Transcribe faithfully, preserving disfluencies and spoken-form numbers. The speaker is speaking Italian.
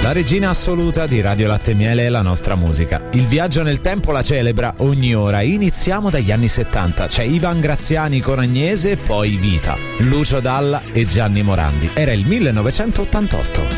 La regina assoluta di Radio Latte e Miele è la nostra musica. Il viaggio nel tempo la celebra ogni ora. Iniziamo dagli anni settanta. C'è Ivan Graziani con Agnese, poi Vita, Lucio Dalla e Gianni Morandi. Era il millenovecentottantotto.